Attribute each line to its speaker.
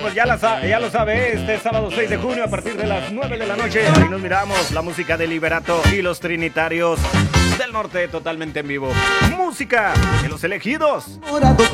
Speaker 1: Pues ya lo sabe, este sábado 6 de junio a partir de las 9 de la noche. Ahí nos miramos, la música de Liberato y los Trinitarios del Norte totalmente en vivo. Música de los elegidos.